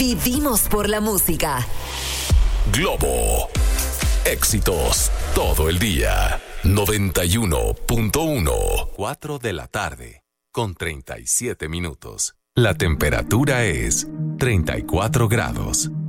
Vivimos por la música. Globo. Éxitos todo el día. 91.1. 4 de la tarde, con 37 minutos. La temperatura es 34 grados.